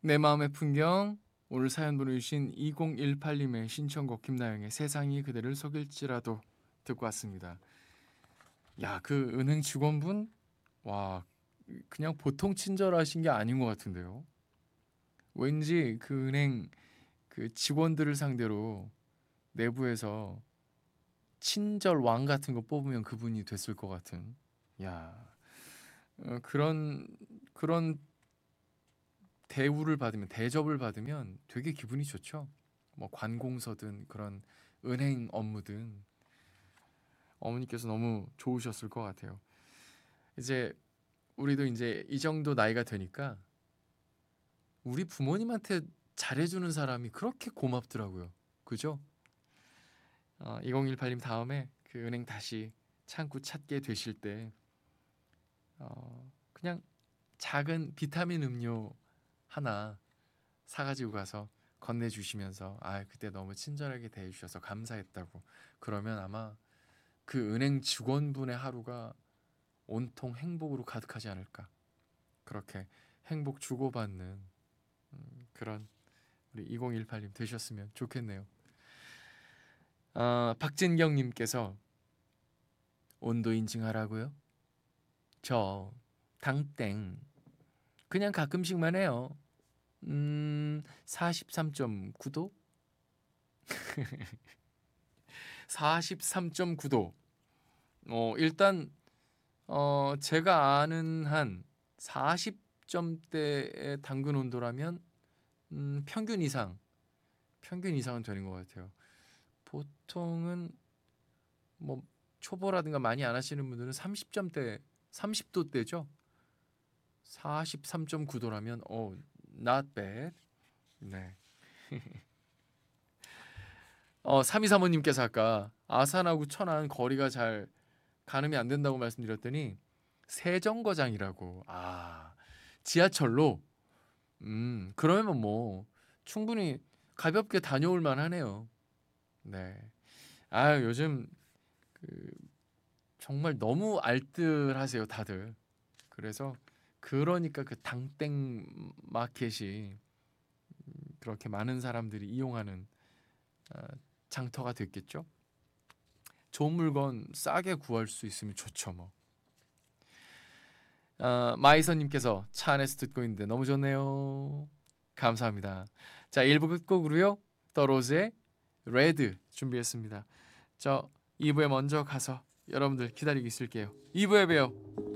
내 마음의 풍경. 오늘 사연 보내주신 2018님의 신청곡 김나영의 세상이 그대를 속일지라도 듣고 왔습니다. 야, 그 은행 직원분, 와, 그냥 보통 친절하신 게 아닌 것 같은데요. 왠지 그 은행 그 직원들을 상대로 내부에서 친절 왕 같은 거 뽑으면 그분이 됐을 것 같은. 야, 그런 대우를 받으면, 대접을 받으면 되게 기분이 좋죠. 뭐 관공서든 그런 은행 업무든 어머니께서 너무 좋으셨을 것 같아요. 이제 우리도 이제 이 정도 나이가 되니까 우리 부모님한테 잘해주는 사람이 그렇게 고맙더라고요. 그죠? 2018님 다음에 그 은행 다시 창구 찾게 되실 때 그냥 작은 비타민 음료 하나 사가지고 가서 건네주시면서 그때 너무 친절하게 대해주셔서 감사했다고, 그러면 아마 그 은행 직원분의 하루가 온통 행복으로 가득하지 않을까. 그렇게 행복 주고받는 그런 우리 2018님 되셨으면 좋겠네요. 박진경님께서 온도 인증하라고요? 저 당땡 그냥 가끔씩만 해요. 43.9도? 43.9도. 일단 제가 아는 한 40점대의 당근 온도라면 평균 이상은 되는 것 같아요. 보통은 뭐 초보라든가 많이 안 하시는 분들은 30점대, 30도대죠. 43.9도라면 not bad. 네. 3235님께서 아까 아산하고 천안 거리가 잘 가늠이 안 된다고 말씀드렸더니 세정거장이라고. 지하철로. 그러면 뭐 충분히 가볍게 다녀올 만하네요. 네. 요즘 그 정말 너무 알뜰하세요, 다들. 그래서 그러니까 그 당땡 마켓이 그렇게 많은 사람들이 이용하는 어, 장터가 됐겠죠. 좋은 물건 싸게 구할 수 있으면 좋죠, 뭐. 마이선님께서 차 안에서 듣고 있는데 너무 좋네요. 감사합니다. 자, 1부 끝곡으로요, 더로즈의 레드 준비했습니다. 저 2부에 먼저 가서 여러분들 기다리고 있을게요. 2부에 봬요.